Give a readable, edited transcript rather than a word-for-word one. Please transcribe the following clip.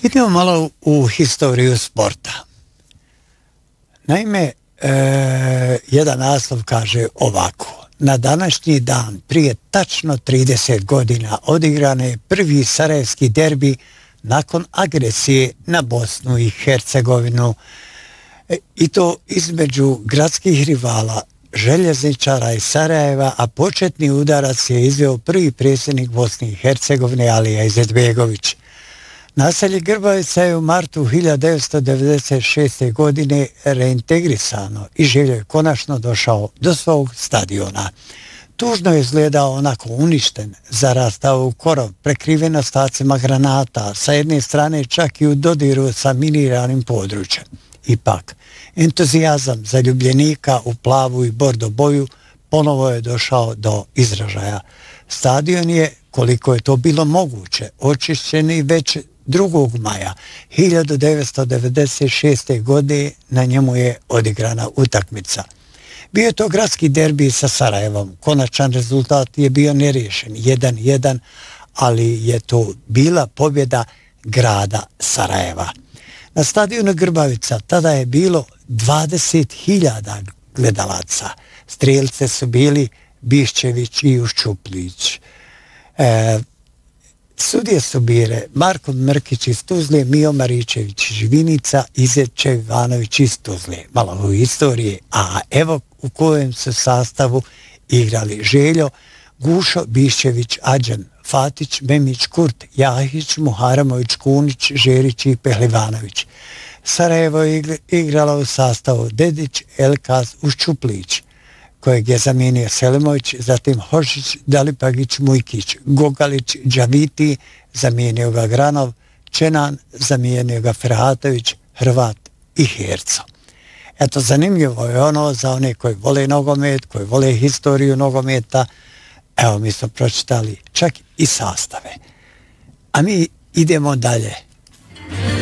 Idemo malo u historiju sporta. Naime, jedan naslov kaže ovako. Na današnji dan, prije tačno 30 godina, odigran je prvi sarajevski derbi nakon agresije na Bosnu i Hercegovinu. I to između gradskih rivala željezničara iz Sarajeva, a početni udarac je izveo prvi predsjednik Bosne i Hercegovine Alija Izetbegović. Naselje Grbavica je u martu 1996. godine reintegrisano i Željo je konačno došao do svog stadiona. Tužno je izgledao onako uništen, zarastao u korov, prekriven ostacima granata, sa jedne strane čak i u dodiru sa miniranim područjem. Ipak, entuzijazam zaljubljenika u plavu i bordo boju ponovo je došao do izražaja. Stadion je, koliko je to bilo moguće, očišćen i već 2. maja 1996. godine na njemu je odigrana utakmica. Bio je to gradski derbi sa Sarajevom. Konačan rezultat je bio neriješen, 1-1, ali je to bila pobjeda grada Sarajeva. Na stadionu Grbavica tada je bilo 20.000 gledalaca. Strijelce su bili Biščević i Uščuplić. Sudije su bile Marko Mrkić iz Tuzle, Mio Maričević iz Vinica, Izečev Ivanović iz Tuzle. Malo u istoriji, a evo u kojem su sastavu igrali Željo, Gušo, Biščević, Ađan, Fatić, Memić, Kurt, Jahić, Muharamović, Kunić, Žerić i Pehlivanović. Sarajevo je igrala u sastavu Dedić, Elkaz, Uščuplić, kojeg je zamijenio Selimović, zatim Hošić, Dalipagić, Mujkić, Gogalić, Džaviti, zamijenio ga Granov, Čenan, zamijenio ga Ferhatović, Hrvat i Herco. Eto, zanimljivo je ono za one koji vole nogomet, koji vole historiju nogometa. Evo, mi smo pročitali čak i sastave. A mi idemo dalje.